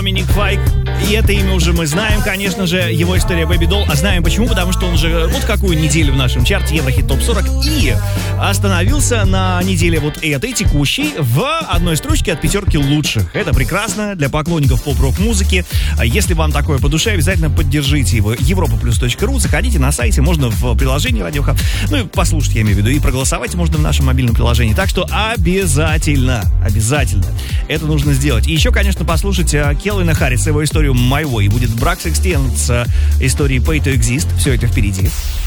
Доминик Файк. И это имя уже мы знаем, конечно же, его история Baby Doll. А знаем почему? Потому что он же вот какую неделю в нашем чарте Еврохит Топ 40 и остановился на неделе вот этой, текущей, в одной строчке от 5 лучших. Это прекрасно для поклонников поп-рок музыки. Если вам такое по душе, обязательно поддержите его. europaplus.ru, заходите на сайте, можно в приложении Радио Хаб. Ну и послушать, я имею в виду, и проголосовать можно в нашем мобильном приложении. Так что обязательно это нужно сделать. И еще, конечно, послушать Келвина Харриса, его историю My Way. Будет Брак Секстен с историей Pay to Exist. Все это впереди.